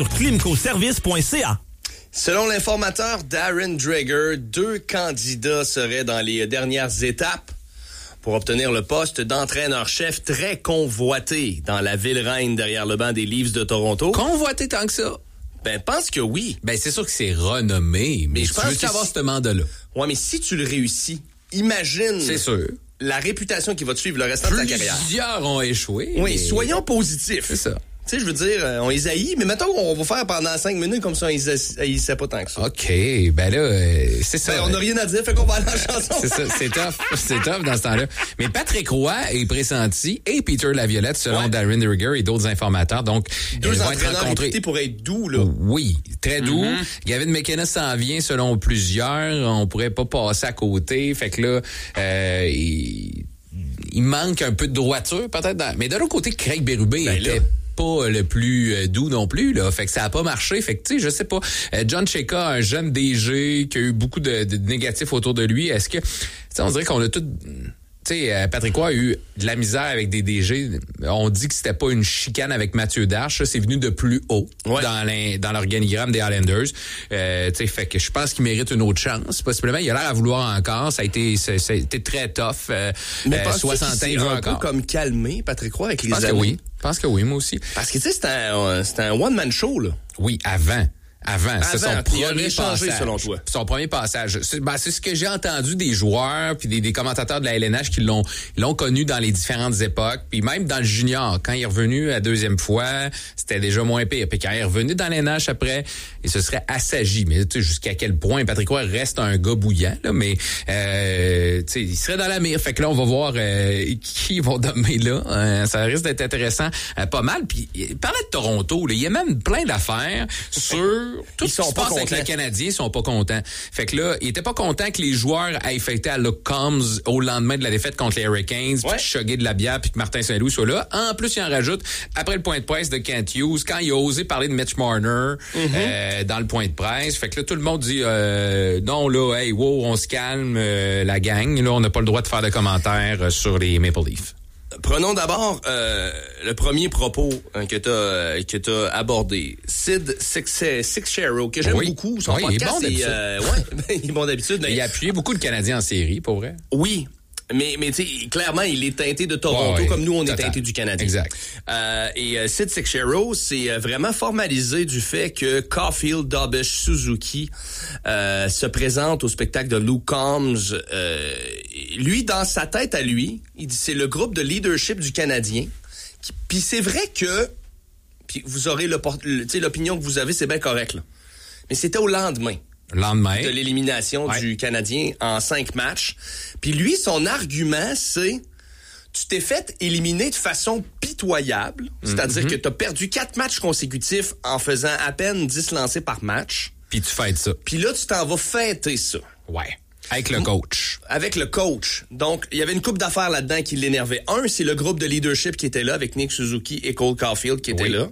sur climcoservice.ca. Selon l'informateur Darren Dreger, 2 candidats seraient dans les dernières étapes pour obtenir le poste d'entraîneur-chef très convoité dans la ville reine derrière le banc des Leafs de Toronto. Convoité tant que ça? Ben, pense que oui. Ben, c'est sûr que c'est renommé, mais je pense qu'avoir ce mandat-là. Ouais, mais si tu le réussis, imagine. C'est sûr. La réputation qui va te suivre le restant de ta carrière. Plusieurs ont échoué. Oui, soyons positifs. C'est ça. Tu sais, je veux dire, on les haït, mais mettons qu'on va faire pendant 5 minutes comme ça, on les haïssait pas tant que ça. OK, ben là, c'est ça. Ben, on n'a rien à dire, fait qu'on va aller en chanson. C'est ça, c'est tough dans ce temps-là. Mais Patrick Roy est pressenti et Peter Laviolette, selon Darren Dreger et d'autres informateurs. Donc, 2 entraîneurs réputés pour être doux, là. Oui, très doux. Gavin McKenna s'en vient, selon plusieurs. On pourrait pas passer à côté. Fait que là, il manque un peu de droiture, peut-être. Mais de l'autre côté, Craig Berube était pas le plus doux non plus, là. Fait que ça a pas marché. Fait que, tu sais, je sais pas. John Chayka, un jeune DG qui a eu beaucoup de négatifs autour de lui. Est-ce que, tu sais, on dirait qu'on a tout... Tu sais, Patrick Roy a eu de la misère avec des DG. On dit que c'était pas une chicane avec Mathieu Darche. Ça, c'est venu de plus haut dans l'organigramme des Islanders. Tu sais, fait que je pense qu'il mérite une autre chance. Possiblement, il a l'air à vouloir encore. Ça a été très tough. Mais 60 ans, il veut encore. Peu comme calmé, Patrick Roy, avec les amis. Je pense que oui, moi aussi. Parce que, tu sais, c'était un one-man show, là. Oui, avant, c'est son premier passage. Selon toi. Son premier passage. C'est ce que j'ai entendu des joueurs puis des commentateurs de la LNH qui l'ont connu dans les différentes époques. Puis même dans le junior, quand il est revenu la deuxième fois, c'était déjà moins pire. Puis quand il est revenu dans la LNH après, il se serait assagi. Mais tu sais, jusqu'à quel point Patrick Roy reste un gars bouillant, là. Mais tu sais, il serait dans la mire. Fait que là, on va voir qui ils vont nommer là. Ça risque d'être intéressant. Pas mal. Puis parler de Toronto, là, il y a même plein d'affaires sur tout ce qui se passe avec les Canadiens, ils sont pas contents. Fait que là, ils étaient pas contents que les joueurs aillent fêter à Luke Combs au lendemain de la défaite contre les Hurricanes, puis que Choguet de la bière, puis que Martin Saint-Louis soit là. En plus, il en rajoute, après le point de presse de Kent Hughes, quand il a osé parler de Mitch Marner dans le point de presse. Fait que là, tout le monde dit non, là, hey, wow, on se calme, la gang. Là, on n'a pas le droit de faire de commentaires sur les Maple Leafs. Prenons d'abord le premier propos que t'as abordé. Sid Seixeiro, que j'aime beaucoup. Son podcast, il est bon d'habitude. Il est bon d'habitude. Il a appuyé beaucoup de Canadiens en série, pour vrai. Oui. Mais tu sais, clairement, il est teinté de Toronto, comme nous, on est teinté du Canadien. Exact. Et Sid Seixeiro s'est vraiment formalisé du fait que Caulfield, Dobish, Suzuki se présente au spectacle de Luke Combs. Lui, dans sa tête à lui, il dit c'est le groupe de leadership du Canadien. Puis c'est vrai que, puis vous aurez l'opinion que vous avez, c'est bien correct, là. Mais c'était au lendemain de l'élimination du Canadien en 5 matchs. Puis lui, son argument, c'est tu t'es fait éliminer de façon pitoyable, c'est-à-dire que tu as perdu 4 matchs consécutifs en faisant à peine 10 lancés par match. Puis tu fêtes ça. Puis là, tu t'en vas fêter ça. Ouais. Avec le coach. Avec le coach. Donc, il y avait une couple d'affaires là-dedans qui l'énervaient. Un, c'est le groupe de leadership qui était là avec Nick Suzuki et Cole Caulfield qui étaient là.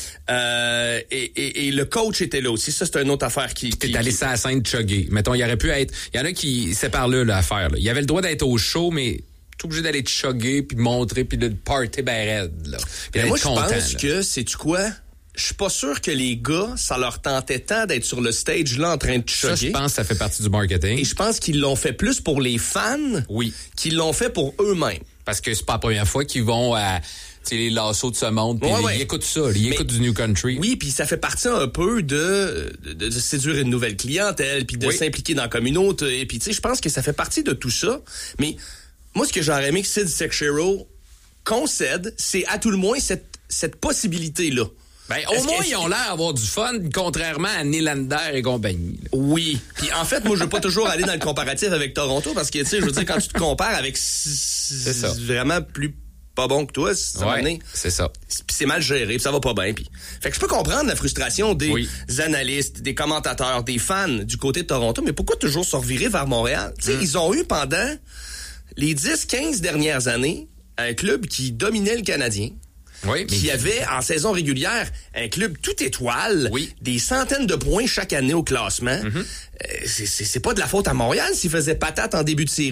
Ouais. Et le coach était là aussi. Ça, c'est une autre affaire qui... T'es allé sur la scène de chugger. Mettons, il aurait pu être... Il y en a qui séparent là l'affaire. Là. Il avait le droit d'être au show, mais t'es obligé d'aller te chugger puis de montrer puis de party ben raide. Là. Mais moi, je pense que, sais-tu quoi? Je suis pas sûr que les gars, ça leur tentait tant d'être sur le stage là en train de chugger. Ça, je pense que ça fait partie du marketing. Et je pense qu'ils l'ont fait plus pour les fans qu'ils l'ont fait pour eux-mêmes. Parce que c'est pas la première fois qu'ils vont à les lassos de ce monde. Puis ils écoutent ça. Ils écoutent du New Country. Oui, puis ça fait partie un peu de séduire une nouvelle clientèle puis de s'impliquer dans la communauté. Et puis, tu sais, je pense que ça fait partie de tout ça. Mais moi, ce que j'aurais aimé que Sid Seixeiro concède, c'est à tout le moins cette possibilité-là. Ben, au moins, ils ont l'air d'avoir du fun, contrairement à Nylander et compagnie. Là. Oui. Puis en fait, moi, je veux pas toujours aller dans le comparatif avec Toronto parce que, tu sais, je veux dire, quand tu te compares avec vraiment plus pas bon que toi, c'est ça. Puis c'est mal géré, puis ça va pas bien. Puis fait que je peux comprendre la frustration des analystes, des commentateurs, des fans du côté de Toronto, mais pourquoi toujours se revirer vers Montréal? Tu sais, ils ont eu pendant les 10-15 dernières années un club qui dominait le Canadien. Oui, qui avait, en saison régulière, un club tout étoile, des centaines de points chaque année au classement. C'est pas de la faute à Montréal s'il faisait patate en début de série.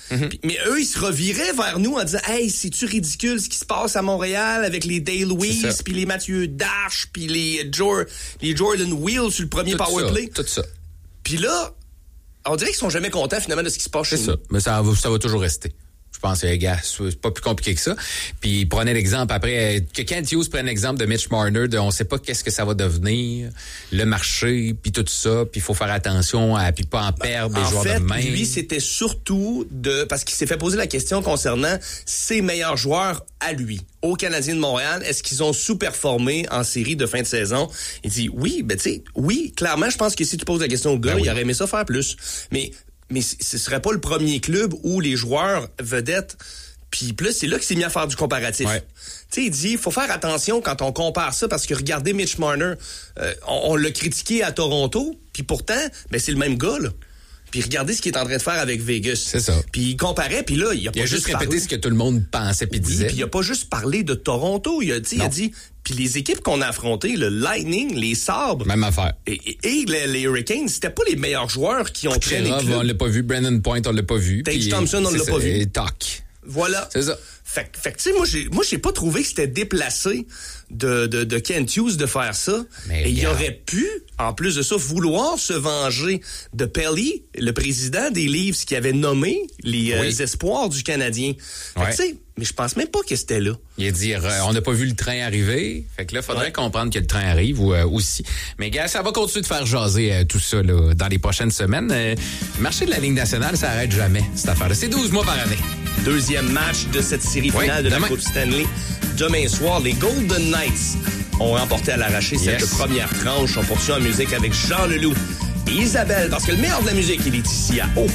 Mais eux, ils se reviraient vers nous en disant « Hey, c'est-tu ridicule ce qui se passe à Montréal avec les Dale Weiss, puis les Mathieu Dash, puis les Jordan Wheel sur le premier powerplay? » Tout ça. Puis là, on dirait qu'ils sont jamais contents finalement de ce qui se passe chez nous. C'est ça. Mais ça va toujours rester. Je pense, les gars, c'est pas plus compliqué que ça. Puis prenez l'exemple après, que Kent Hughes prenne l'exemple de Mitch Marner, on sait pas qu'est-ce que ça va devenir, le marché, puis tout ça, puis il faut faire attention à puis pas en perdre des joueurs de main. En fait, lui, c'était surtout parce qu'il s'est fait poser la question concernant ses meilleurs joueurs à lui, au Canadien de Montréal. Est-ce qu'ils ont sous-performé en série de fin de saison? Il dit oui, ben tu sais, oui, clairement, je pense que si tu poses la question au gars, il aurait aimé ça faire plus. Mais ce serait pas le premier club où les joueurs vedettes, puis plus c'est là que c'est mis à faire du comparatif. Ouais. Tu sais, il dit, faut faire attention quand on compare ça, parce que regardez Mitch Marner, on l'a critiqué à Toronto, puis pourtant, ben c'est le même gars, là. Puis regardez ce qu'il est en train de faire avec Vegas. C'est ça. Puis il comparait, puis là, il a juste répété ce que tout le monde pensait puis disait. Puis il a pas juste parlé de Toronto, il a dit, puis les équipes qu'on a affrontées, le Lightning, les Sabres, même affaire. Et les Hurricanes, c'était pas les meilleurs joueurs qui ont créé les clubs. On l'a pas vu, Brandon Point, on l'a pas vu. Tage Thompson, on l'a pas vu. Et Toc. Voilà. C'est ça. Fait que tu sais, moi j'ai pas trouvé que c'était déplacé de Kent Hughes de faire ça. Mais et il aurait pu, en plus de ça, vouloir se venger de Pelly, le président des Leafs qui avait nommé les espoirs du Canadien. Fait que tu sais, mais je pense même pas que c'était là. Il a dit, on n'a pas vu le train arriver. Fait que là, faudrait comprendre que le train arrive aussi. Mais gars, ça va continuer de faire jaser tout ça là, dans les prochaines semaines. Le marché de la Ligue nationale, ça arrête jamais, cette affaire-là. C'est 12 mois par année. Deuxième match de cette série finale de la Coupe Stanley. Demain soir, les Golden Knights ont remporté à l'arraché cette première tranche. On poursuit en musique avec Jean Leloup et Isabelle, parce que le meilleur de la musique, il est ici à